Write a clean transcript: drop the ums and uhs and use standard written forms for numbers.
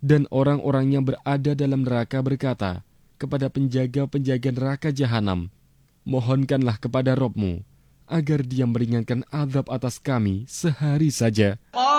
Dan orang-orang yang berada dalam neraka berkata kepada penjaga-penjaga neraka jahanam, mohonkanlah kepada Rabb-Mu agar Dia meringankan azab atas kami sehari saja.